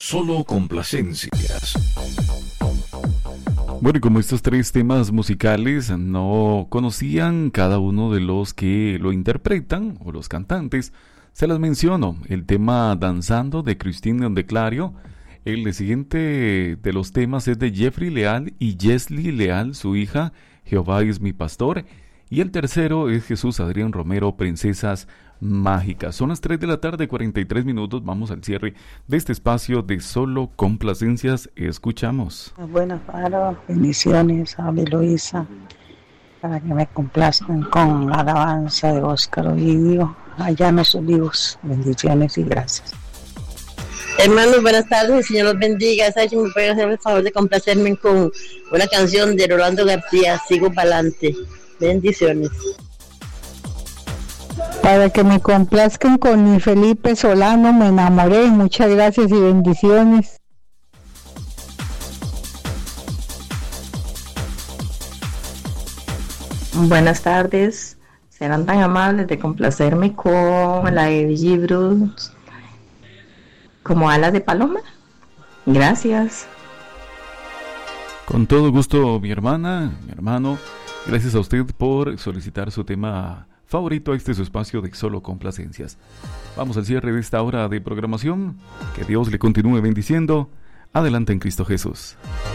Solo complacencias. Bueno, y como estos tres temas musicales no conocían cada uno de los que lo interpretan o los cantantes, se las menciono. El tema Danzando de Christine de Clario. El siguiente de los temas es de Jeffrey Leal y Jesly Leal, su hija, Jehová es mi pastor. Y el tercero es Jesús Adrián Romero, Princesas Mágicas. Son las 3 de la tarde, 43 minutos. Vamos al cierre de este espacio de Solo Complacencias. Escuchamos. Buenas, Faro. Bendiciones. Habla Luisa. Para que me complazcan con la alabanza de Óscar Ovidio. Allá en los Olivos. Bendiciones y gracias. Hermanos, buenas tardes, el Señor los bendiga. ¿Sabes si me pueden hacer el favor de complacerme con una canción de Rolando García, Sigo Pa'lante? Bendiciones. Para que me complazcan con mi Felipe Solano, Me enamoré. Muchas gracias y bendiciones. Buenas tardes. Serán tan amables de complacerme con la de Bruce, como Alas de Paloma. Gracias. Con todo gusto, mi hermana, mi hermano. Gracias a usted por solicitar su tema favorito a este su espacio de Solo Complacencias. Vamos al cierre de esta hora de programación. Que Dios le continúe bendiciendo. Adelante en Cristo Jesús.